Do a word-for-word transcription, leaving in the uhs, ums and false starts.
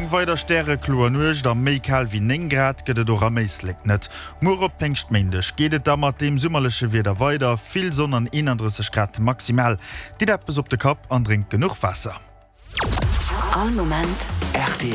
eng weiter Sterre klo nuch der méikal wie neng Grad gët do a meisleg net. Mor op pengchtmendech geet da mat dem summmerlesche Weder weiter, vill sonn einunddreißig Grad maximal. Di dat bes op de Kap an drink genug Wasser. All moment R T